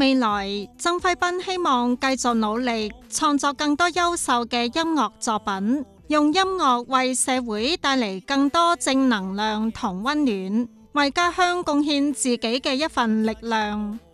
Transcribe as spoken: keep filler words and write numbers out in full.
未來曾輝彬希望繼續努力創作更多優秀嘅音樂作品，用音樂為社會帶嚟更多正能量同溫暖，為家鄉貢獻自己嘅一份力量。